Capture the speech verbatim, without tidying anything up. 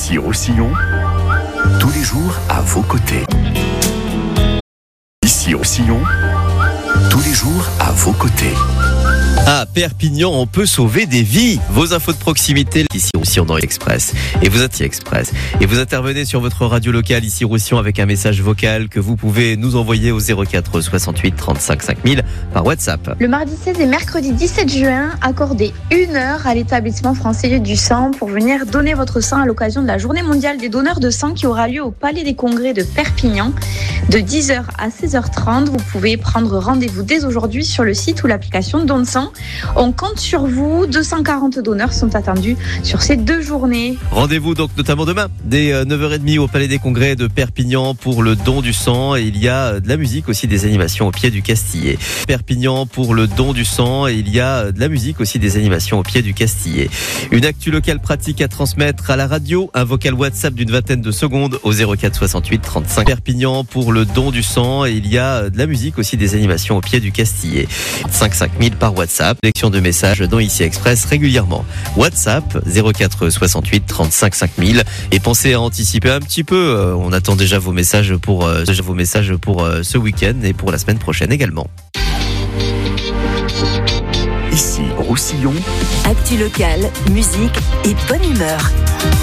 Ici Roussillon, tous les jours à vos côtés. Ici Roussillon, tous les jours à vos côtés. À Perpignan, on peut sauver des vies. Vos infos de proximité, ici Roussillon dans Express. Et vous êtes Express. Et vous intervenez sur votre radio locale ici Roussillon avec un message vocal que vous pouvez nous envoyer au zéro quatre soixante-huit trente-cinq cinq mille par WhatsApp. Le mardi seize et mercredi dix-sept juin, accordez une heure à l'établissement français du sang pour venir donner votre sang à l'occasion de la journée mondiale des donneurs de sang qui aura lieu au Palais des Congrès de Perpignan de dix heures à seize heures trente. Vous pouvez prendre rendez-vous dès aujourd'hui sur le site ou l'application Don Sang. On compte sur vous. deux cent quarante donneurs sont attendus sur ces deux journées. Rendez-vous donc notamment demain dès neuf heures trente au Palais des Congrès de Perpignan pour le don du sang. Et il y a de la musique aussi, des animations au pied du Castillet. Perpignan pour le don du sang et il y a de la musique aussi, des animations au pied du Castillet. Une actu locale pratique à transmettre à la radio. Un vocal WhatsApp d'une vingtaine de secondes au zéro quatre soixante-huit trente-cinq. Perpignan pour le don du sang et il y a de la musique aussi, des animations au pied du Castillet. cinq cinq mille par WhatsApp. Sélection de messages dans Ici Express régulièrement. WhatsApp zéro quatre soixante-huit trente-cinq cinq mille et pensez à anticiper un petit peu. On attend déjà vos messages pour euh, déjà vos messages pour euh, ce week-end et pour la semaine prochaine également. Ici Roussillon, actu locale, musique et bonne humeur.